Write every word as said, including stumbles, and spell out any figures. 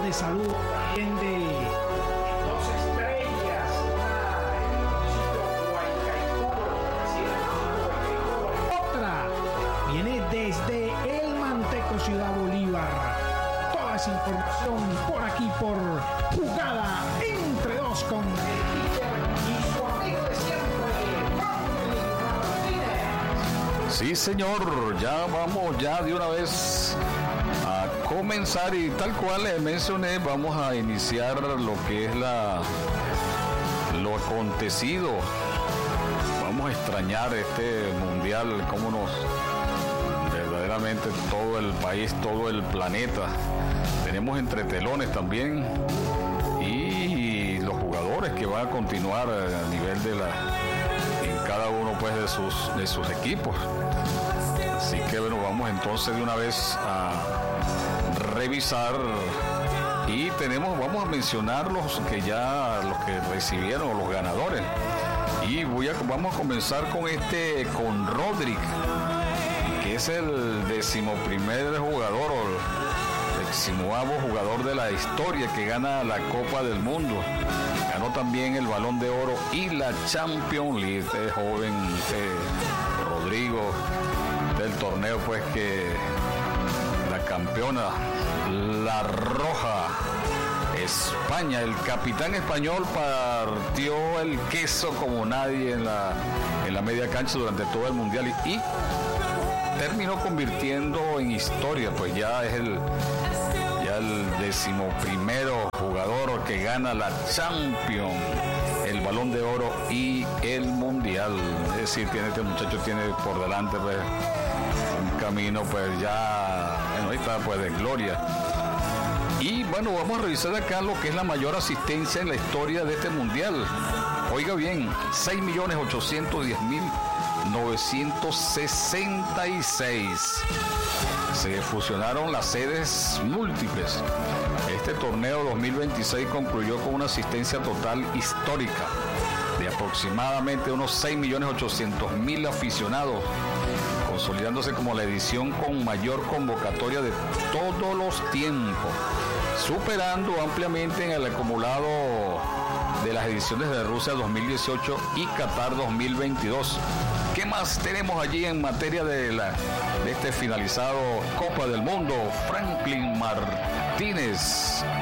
de salud también de dos estrellas, una otra viene desde El Manteco, Ciudad Bolívar. Toda esa información por aquí por Jugada Entre Dos con el teacher y su amigo de siempre, Franklin Martínez. Sí, señor, ya vamos ya de una vez a comenzar y tal cual les mencioné, vamos a iniciar lo que es la lo acontecido. Vamos a extrañar este mundial, cómo nos verdaderamente todo el país, todo el planeta. Tenemos entretelones también y los jugadores que van a continuar a nivel de la en cada uno pues de sus de sus equipos. Así que bueno, vamos entonces de una vez a revisar y tenemos, vamos a mencionar los que ya, los que recibieron, los ganadores. Y voy a, vamos a comenzar con este, con Rodrick, que es el decimoprimer jugador o el decimoavo jugador de la historia que gana la Copa del Mundo. Ganó también el Balón de Oro y la Champions League. Este joven, este Rodrigo, del torneo pues que la campeona, la Roja España, el capitán español partió el queso como nadie en la, en la media cancha durante todo el mundial y, y terminó convirtiendo en historia, pues ya es el ya el decimoprimero jugador que gana la Champions, el Balón de Oro y el Mundial. Es decir, tiene, este muchacho tiene por delante pues un camino pues ya, bueno, ahí está pues de gloria. Y bueno, vamos a revisar acá lo que es la mayor asistencia en la historia de este mundial. Oiga bien, seis millones ochocientos diez mil novecientos sesenta y seis. Se fusionaron las sedes múltiples. Este torneo dos mil veintiséis concluyó con una asistencia total histórica de aproximadamente unos seis millones ochocientos mil aficionados, consolidándose como la edición con mayor convocatoria de todos los tiempos, superando ampliamente en el acumulado de las ediciones de Rusia dos mil dieciocho y Qatar dos mil veintidós. ¿Qué más tenemos allí en materia de, la, de este finalizado Copa del Mundo? Franklin Martínez.